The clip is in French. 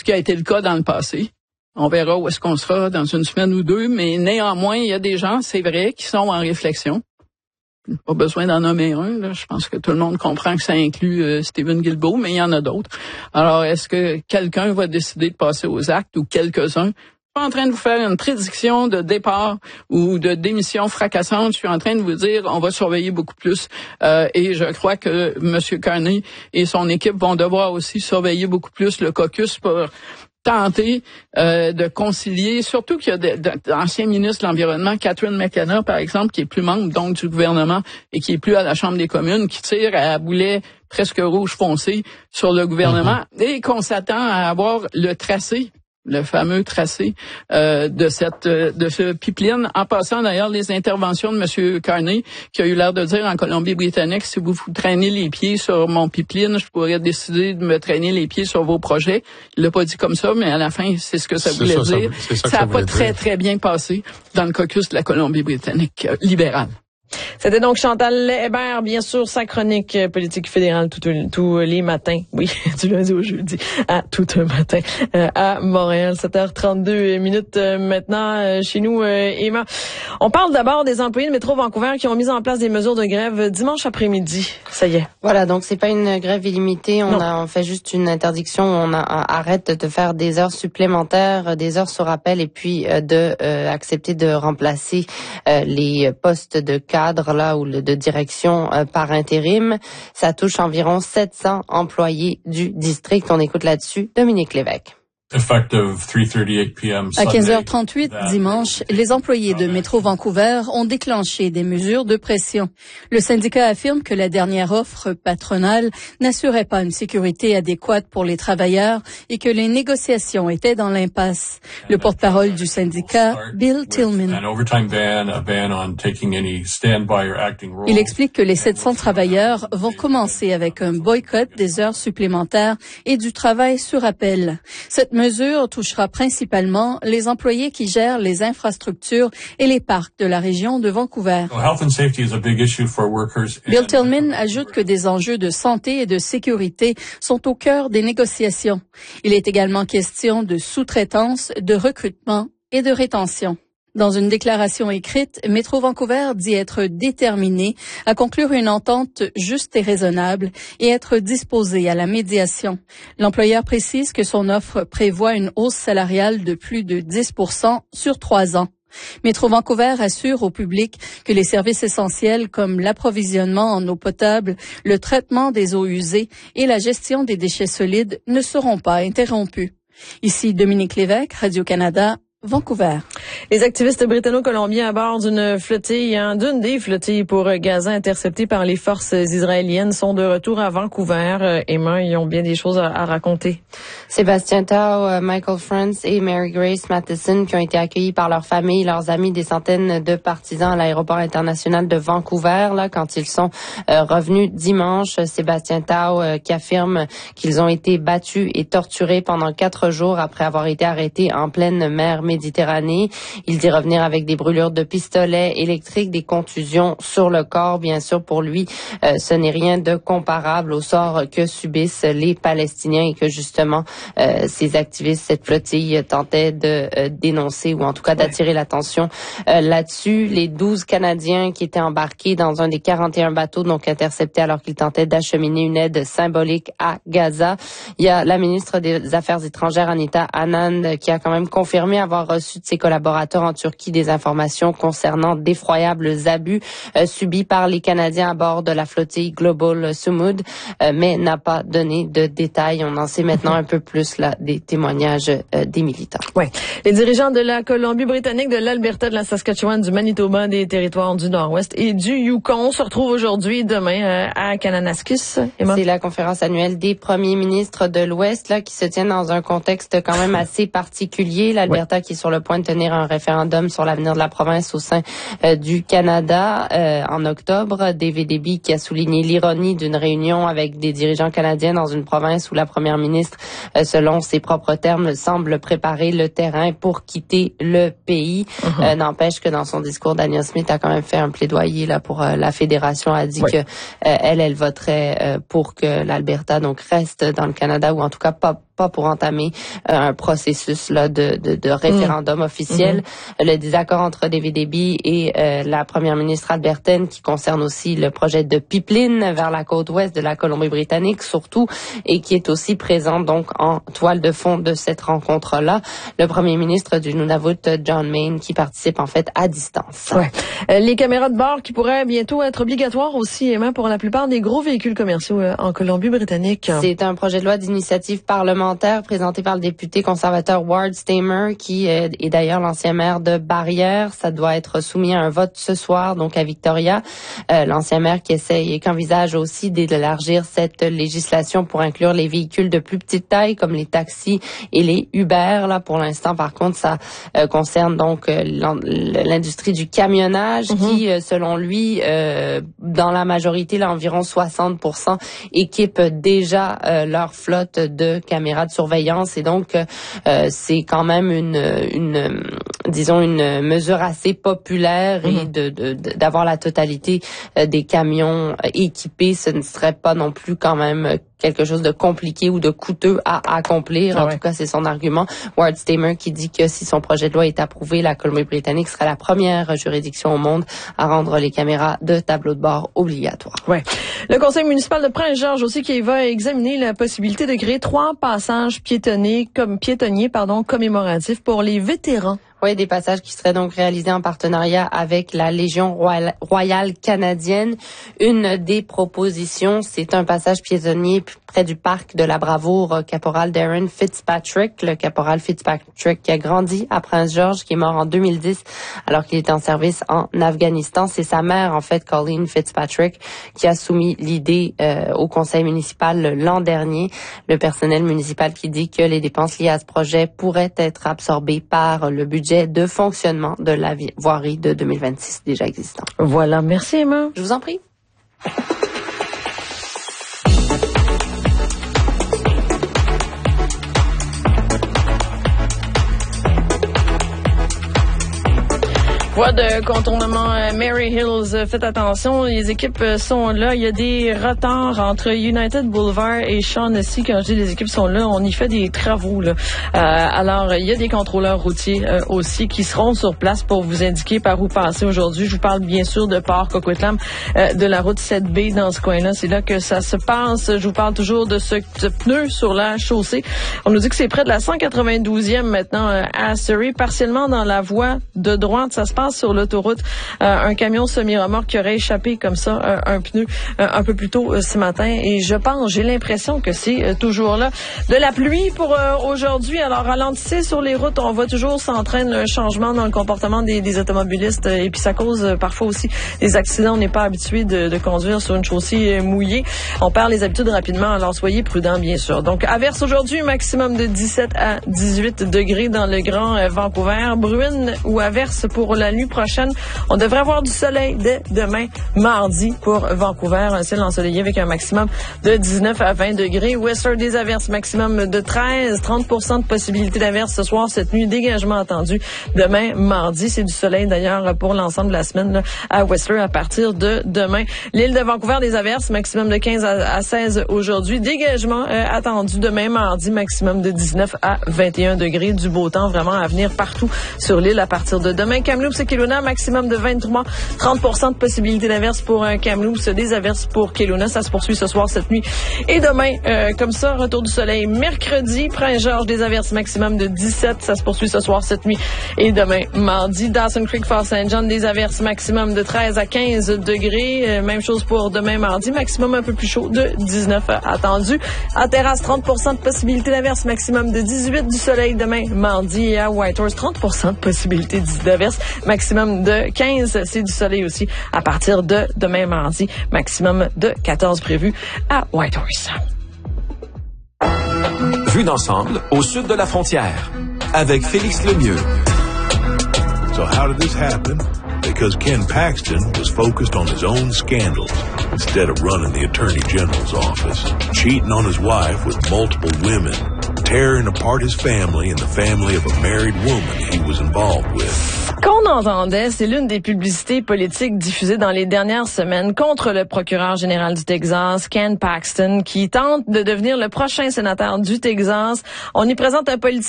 ce qui a été le cas dans le passé. On verra où est-ce qu'on sera dans une semaine ou deux, mais néanmoins, il y a des gens, c'est vrai, qui sont en réflexion. Pas besoin d'en nommer un, là. Je pense que tout le monde comprend que ça inclut Stephen Guilbeault, mais il y en a d'autres. Alors, est-ce que quelqu'un va décider de passer aux actes ou quelques-uns? Je suis pas en train de vous faire une prédiction de départ ou de démission fracassante. Je suis en train de vous dire, on va surveiller beaucoup plus. Et je crois que M. Carney et son équipe vont devoir aussi surveiller beaucoup plus le caucus pour tenter de concilier, surtout qu'il y a d'anciens ministres de l'Environnement, Catherine McKenna, par exemple, qui est plus membre donc du gouvernement et qui est plus à la Chambre des communes, qui tire à boulet presque rouge foncé sur le gouvernement et qu'on s'attend à avoir le tracé, le fameux tracé de ce pipeline. En passant d'ailleurs les interventions de M. Carney, qui a eu l'air de dire en Colombie-Britannique, si vous traînez les pieds sur mon pipeline, je pourrais décider de me traîner les pieds sur vos projets. Il l'a pas dit comme ça, mais à la fin, c'est ce que ça voulait dire. Ça n'a pas très bien passé dans le caucus de la Colombie-Britannique libérale. C'était donc Chantal Hébert, bien sûr, sa chronique politique fédérale tous les matins. Oui, du lundi au jeudi, à tout un matin, à Montréal. 7h32 maintenant, chez nous, Emma. On parle d'abord des employés de Métro Vancouver qui ont mis en place des mesures de grève dimanche après-midi. Ça y est. Voilà, donc c'est pas une grève illimitée. On fait juste une interdiction. On arrête de faire des heures supplémentaires, des heures sur appel et puis accepter de remplacer les postes de cadre là ou de direction par intérim. Ça touche environ 700 employés du district. On écoute là-dessus Dominique Lévesque. À 15h38 dimanche, les employés de Métro Vancouver ont déclenché des mesures de pression. Le syndicat affirme que la dernière offre patronale n'assurait pas une sécurité adéquate pour les travailleurs et que les négociations étaient dans l'impasse. Le porte-parole du syndicat, Bill Tillman. Il explique que les 700 travailleurs vont commencer avec un boycott des heures supplémentaires et du travail sur appel. Cette mesure touchera principalement les employés qui gèrent les infrastructures et les parcs de la région de Vancouver. Bill Tillman ajoute que des enjeux de santé et de sécurité sont au cœur des négociations. Il est également question de sous-traitance, de recrutement et de rétention. Dans une déclaration écrite, Métro Vancouver dit être déterminé à conclure une entente juste et raisonnable et être disposé à la médiation. L'employeur précise que son offre prévoit une hausse salariale de plus de 10% sur 3 ans. Métro Vancouver assure au public que les services essentiels comme l'approvisionnement en eau potable, le traitement des eaux usées et la gestion des déchets solides ne seront pas interrompus. Ici Dominique Lévesque, Radio-Canada, Vancouver. Les activistes britanno-colombiens à bord d'une des flottilles pour Gaza interceptées par les forces israéliennes sont de retour à Vancouver. Emma, ils ont bien des choses à raconter. Sébastien Tao, Michael France et Mary Grace Matheson qui ont été accueillis par leurs familles, leurs amis, des centaines de partisans à l'aéroport international de Vancouver, là, quand ils sont revenus dimanche. Sébastien Tao qui affirme qu'ils ont été battus et torturés pendant 4 jours après avoir été arrêtés en pleine mer Méditerranée. Il dit revenir avec des brûlures de pistolets électriques, des contusions sur le corps. Bien sûr, pour lui, ce n'est rien de comparable au sort que subissent les Palestiniens et que justement, ces activistes, cette flottille tentaient de dénoncer ou en tout cas d'attirer l'attention là-dessus. Les 12 Canadiens qui étaient embarqués dans un des 41 bateaux donc interceptés alors qu'ils tentaient d'acheminer une aide symbolique à Gaza. Il y a la ministre des Affaires étrangères, Anita Anand, qui a quand même confirmé avoir reçu de ses collaborateurs en Turquie des informations concernant d'effroyables abus subis par les Canadiens à bord de la flottille Global Sumud, mais n'a pas donné de détails. On en sait maintenant un peu plus là des témoignages des militants. Oui. Les dirigeants de la Colombie-Britannique, de l'Alberta, de la Saskatchewan, du Manitoba, des territoires du Nord-Ouest et du Yukon se retrouvent aujourd'hui et demain à Kananaskis. C'est la conférence annuelle des premiers ministres de l'Ouest là qui se tient dans un contexte quand même assez particulier. L'Alberta qui est sur le point de tenir un référendum sur l'avenir de la province au sein du Canada en octobre. David Eby qui a souligné l'ironie d'une réunion avec des dirigeants canadiens dans une province où la première ministre, selon ses propres termes, semble préparer le terrain pour quitter le pays. N'empêche que dans son discours, Danielle Smith a quand même fait un plaidoyer là pour la fédération, a dit que elle voterait pour que l'Alberta donc reste dans le Canada ou en tout cas pas pas pour entamer un processus là de référendum officiel. Le désaccord entre David Eby et la première ministre Albertaine qui concerne aussi le projet de pipeline vers la côte ouest de la Colombie-Britannique surtout et qui est aussi présent donc en toile de fond de cette rencontre-là. Le premier ministre du Nunavut, John Mayne, qui participe en fait à distance. Ouais. Les caméras de bord qui pourraient bientôt être obligatoires aussi, Emma, pour la plupart des gros véhicules commerciaux en Colombie-Britannique. C'est un projet de loi d'initiative parlementaire présenté par le député conservateur Ward Stamer, qui est d'ailleurs l'ancien maire de Barrière. Ça doit être soumis à un vote ce soir, donc à Victoria. L'ancien maire qui essaye et qui envisage aussi d'élargir cette législation pour inclure les véhicules de plus petite taille, comme les taxis et les Uber. Là, pour l'instant, par contre, ça concerne donc l'industrie du camionnage qui, selon lui, dans la majorité, là, environ 60%, équipent déjà leur flotte de caméras de surveillance. Et donc, c'est quand même une mesure assez populaire et d'avoir la totalité des camions équipés, ce ne serait pas non plus quand même quelque chose de compliqué ou de coûteux à accomplir. En tout cas, c'est son argument. Ward Stamer qui dit que si son projet de loi est approuvé, la Colombie-Britannique serait la première juridiction au monde à rendre les caméras de tableau de bord obligatoires. Ouais. Le conseil municipal de Prince-Georges aussi qui va examiner la possibilité de créer 3 passages piétonniers commémoratifs pour les vétérans. Oui, des passages qui seraient donc réalisés en partenariat avec la Légion royale canadienne. Une des propositions, c'est un passage piétonnier près du parc de la bravoure caporal Darren Fitzpatrick. Le caporal Fitzpatrick qui a grandi à Prince-Georges, qui est mort en 2010 alors qu'il était en service en Afghanistan. C'est sa mère, en fait, Colleen Fitzpatrick, qui a soumis l'idée au conseil municipal l'an dernier. Le personnel municipal qui dit que les dépenses liées à ce projet pourraient être absorbées par le budget de fonctionnement de la voirie de 2026 déjà existant. Voilà, merci Emma. Je vous en prie. Voie de contournement Mary Hills, faites attention, les équipes sont là. Il y a des retards entre United Boulevard et Shaughnessy. Quand je dis les équipes sont là, on y fait des travaux. Là. Alors, il y a des contrôleurs routiers aussi qui seront sur place pour vous indiquer par où passer aujourd'hui. Je vous parle bien sûr de Port Coquitlam, de la route 7B dans ce coin-là. C'est là que ça se passe. Je vous parle toujours de ce pneu sur la chaussée. On nous dit que c'est près de la 192e maintenant à Surrey, partiellement dans la voie de droite. Ça se passe sur l'autoroute, un camion semi-remorque qui aurait échappé comme ça un pneu un peu plus tôt ce matin et j'ai l'impression que c'est toujours là. De la pluie pour aujourd'hui, alors ralentissez sur les routes, on voit toujours s'entraîne un changement dans le comportement des automobilistes et puis ça cause parfois aussi des accidents. On n'est pas habitué de conduire sur une chaussée mouillée. On perd les habitudes rapidement, alors soyez prudents bien sûr. Donc averse aujourd'hui, maximum de 17 à 18 degrés dans le Grand Vancouver. Bruine ou averse pour la nuit prochaine. On devrait avoir du soleil dès demain, mardi, pour Vancouver. Un ciel ensoleillé avec un maximum de 19 à 20 degrés. Whistler, des averses, maximum de 13. 30% de possibilité d'averse ce soir, cette nuit. Dégagement attendu demain, mardi. C'est du soleil, d'ailleurs, pour l'ensemble de la semaine là, à Whistler à partir de demain. L'île de Vancouver, des averses, maximum de 15 à 16 aujourd'hui. Dégagement attendu demain, mardi, maximum de 19 à 21 degrés. Du beau temps vraiment à venir partout sur l'île à partir de demain. Kamloops et Kelowna, maximum de 23. 30% de possibilité d'averse pour Kamloops, des averses pour Kelowna. Ça se poursuit ce soir, cette nuit. Et demain, comme ça, retour du soleil. Mercredi, Prince-Georges, des averses maximum de 17. Ça se poursuit ce soir, cette nuit. Et demain, mardi, Dawson Creek, Fort St. John, des averses maximum de 13 à 15 degrés. Même chose pour demain, mardi. Maximum un peu plus chaud de 19 attendu. En terrasse, 30% de possibilité d'averse. Maximum de 18 du soleil demain, mardi. Et à Whitehorse, 30% de possibilité d'averse. Maximum de 15, c'est du soleil aussi à partir de demain mardi. Maximum de 14 prévu à Whitehorse. Vue d'ensemble au sud de la frontière avec Félix Lemieux. So how did this happen? Because Ken Paxton was focused on his own scandals instead of running the Attorney General's office, cheating on his wife with multiple women, tearing apart his family and the family of a married woman he was involved with. Qu'on entendait, c'est l'une des publicités politiques diffusées dans les dernières semaines contre le procureur général du Texas, Ken Paxton, qui tente de devenir le prochain sénateur du Texas. On y présente un politicien